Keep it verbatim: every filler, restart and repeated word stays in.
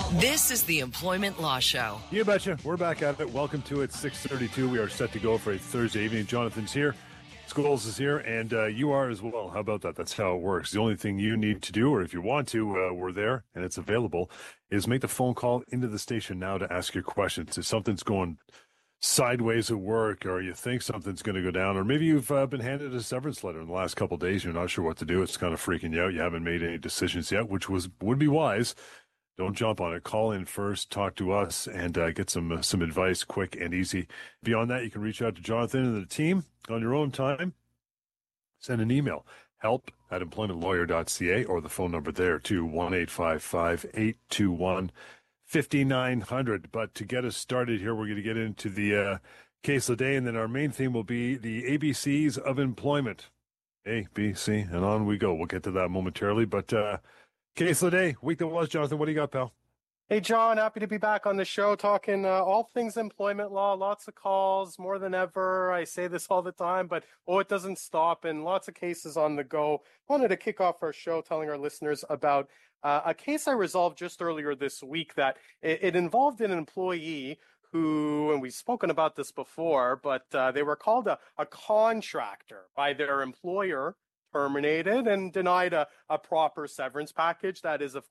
This is the Employment Law Show. You betcha. We're back at it. Welcome to it. six thirty-two. We are set to go for a Thursday evening. Jonathan's here. Scholes is here, and uh, you are as well. How about that? That's how it works. The only thing you need to do, or if you want to, uh, we're there and it's available, is make the phone call into the station now to ask your questions. If something's going sideways at work, or you think something's going to go down, or maybe you've uh, been handed a severance letter in the last couple of days, you're not sure what to do, it's kind of freaking you out, you haven't made any decisions yet, which was would be wise. Don't jump on it. Call in first, talk to us, and uh, get some uh, some advice, quick and easy. Beyond that, you can reach out to Jonathan and the team on your own time. Send an email, help at employment lawyer dot c a, or the phone number there, to one eight five five, eight two one, five nine zero zero. But to get us started here, we're going to get into the uh, case of the day, and then our main theme will be the A B Cs of employment. A, B, C, and on we go. We'll get to that momentarily, but... Uh, Case of the day, week that was, Jonathan. What do you got, pal? Hey, John, happy to be back on the show talking uh, all things employment law, lots of calls, more than ever. I say this all the time, but oh, it doesn't stop, and lots of cases on the go. I wanted to kick off our show telling our listeners about uh, a case I resolved just earlier this week that it, it involved an employee who, and we've spoken about this before, but uh, they were called a, a contractor by their employer, terminated and denied a, a proper severance package that is, of